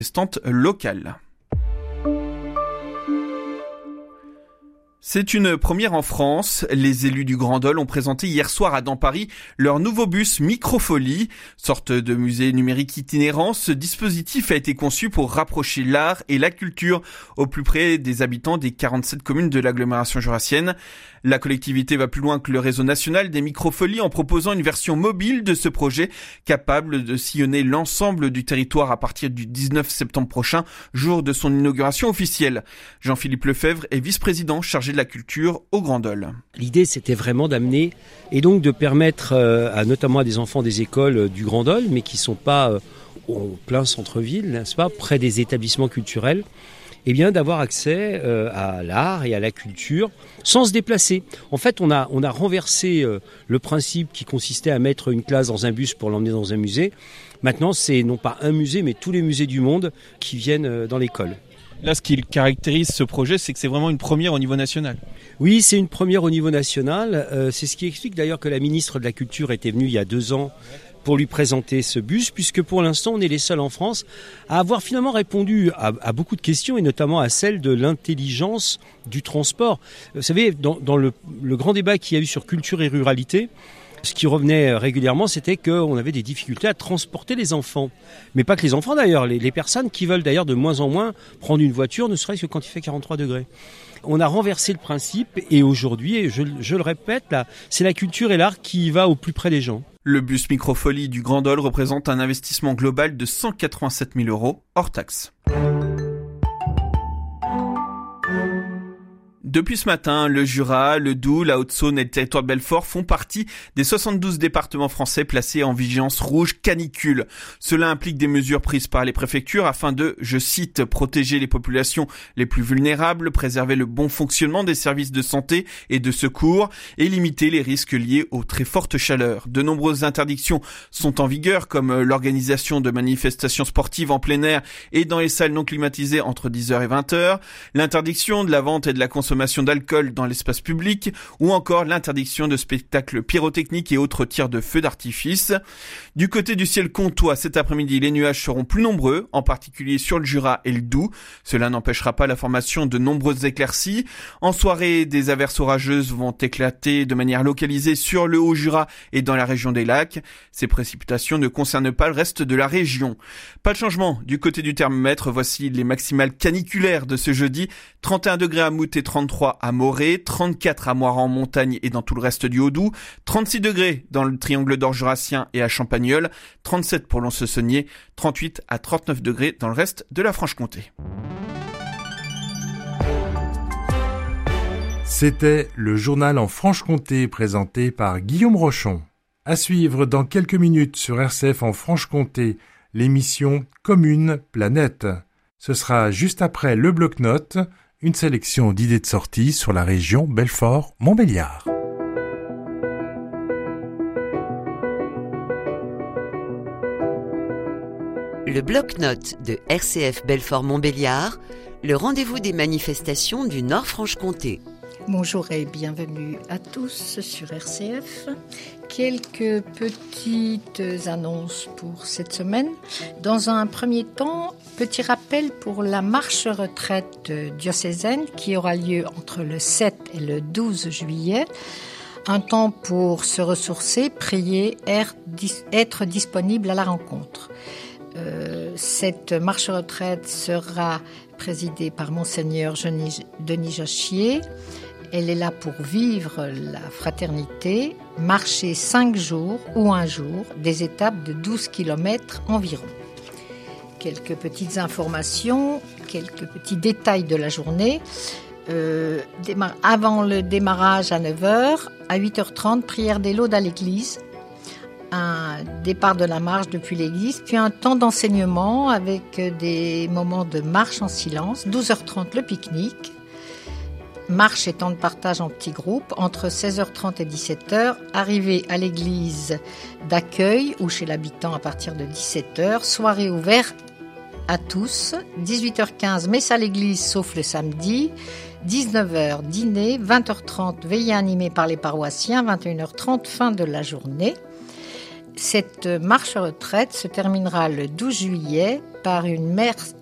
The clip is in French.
manifestantes locales. C'est une première en France. Les élus du Grand Dole ont présenté hier soir à Dans Paris leur nouveau bus Microfolie. Sorte de musée numérique itinérant, ce dispositif a été conçu pour rapprocher l'art et la culture au plus près des habitants des 47 communes de l'agglomération jurassienne. La collectivité va plus loin que le réseau national des Microfolies en proposant une version mobile de ce projet capable de sillonner l'ensemble du territoire à partir du 19 septembre prochain, jour de son inauguration officielle. Jean-Philippe Lefebvre est vice-président chargé de la culture au Grand Dole. L'idée, c'était vraiment d'amener et donc de permettre notamment à des enfants des écoles du Grand Dole, mais qui ne sont pas au plein centre-ville, n'est-ce pas, près des établissements culturels, eh bien, d'avoir accès à l'art et à la culture sans se déplacer. En fait, on a renversé le principe qui consistait à mettre une classe dans un bus pour l'emmener dans un musée. Maintenant, c'est non pas un musée, mais tous les musées du monde qui viennent dans l'école. Là, ce qui caractérise ce projet, c'est que c'est vraiment une première au niveau national. Oui, c'est une première au niveau national. C'est ce qui explique d'ailleurs que la ministre de la Culture était venue il y a 2 ans pour lui présenter ce bus, puisque pour l'instant, on est les seuls en France à avoir finalement répondu à beaucoup de questions, et notamment à celle de l'intelligence du transport. Vous savez, dans le grand débat qu'il y a eu sur culture et ruralité, ce qui revenait régulièrement, c'était qu'on avait des difficultés à transporter les enfants. Mais pas que les enfants d'ailleurs, les personnes qui veulent d'ailleurs de moins en moins prendre une voiture, ne serait-ce que quand il fait 43 degrés. On a renversé le principe et aujourd'hui, et je le répète, là, c'est la culture et l'art qui va au plus près des gens. Le bus Microfolie du Grand Dole représente un investissement global de 187 000 € hors taxe. Depuis ce matin, le Jura, le Doubs, la Haute-Saône et le territoire de Belfort font partie des 72 départements français placés en vigilance rouge canicule. Cela implique des mesures prises par les préfectures afin de, je cite, protéger les populations les plus vulnérables, préserver le bon fonctionnement des services de santé et de secours et limiter les risques liés aux très fortes chaleurs. De nombreuses interdictions sont en vigueur, comme l'organisation de manifestations sportives en plein air et dans les salles non climatisées entre 10h et 20h, l'interdiction de la vente et de la consommation d'alcool dans l'espace public ou encore l'interdiction de spectacles pyrotechniques et autres tirs de feux d'artifice. Du côté du ciel comtois, cet après-midi, les nuages seront plus nombreux, en particulier sur le Jura et le Doubs. Cela n'empêchera pas la formation de nombreuses éclaircies. En soirée, des averses orageuses vont éclater de manière localisée sur le Haut-Jura et dans la région des lacs. Ces précipitations ne concernent pas le reste de la région. Pas de changement du côté du thermomètre. Voici les maximales caniculaires de ce jeudi. 31 degrés à Mout et 33 à Morée, 34 à Moiran en montagne et dans tout le reste du Haut-Doubs, 36 degrés dans le triangle d'or jurassien et à Champagnole, 37 pour Lons-le-Saunier, 38 à 39 degrés dans le reste de la Franche-Comté. C'était le journal en Franche-Comté présenté par Guillaume Rochon. À suivre dans quelques minutes sur RCF en Franche-Comté, l'émission Commune Planète. Ce sera juste après le bloc-notes, une sélection d'idées de sortie sur la région Belfort-Montbéliard. Le bloc-notes de RCF Belfort-Montbéliard, le rendez-vous des manifestations du Nord-Franche-Comté. Bonjour et bienvenue à tous sur RCF. Quelques petites annonces pour cette semaine. Dans un premier temps, petit rappel pour la marche retraite diocésaine qui aura lieu entre le 7 et le 12 juillet. Un temps pour se ressourcer, prier, être disponible à la rencontre. Cette marche retraite sera présidée par Monseigneur Denis Jachier. Elle est là pour vivre la fraternité, marcher 5 jours ou un jour, des étapes de 12 km environ. Quelques petites informations, quelques petits détails de la journée. Avant le démarrage à 9h, à 8h30, prière des laudes à l'église. Un départ de la marche depuis l'église, puis un temps d'enseignement avec des moments de marche en silence. 12h30, le pique-nique. Marche et temps de partage en petits groupes entre 16h30 et 17h, arrivée à l'église d'accueil ou chez l'habitant à partir de 17h, soirée ouverte à tous, 18h15 messe à l'église sauf le samedi, 19h dîner, 20h30 veillée animée par les paroissiens, 21h30 fin de la journée. Cette marche à retraite se terminera le 12 juillet par une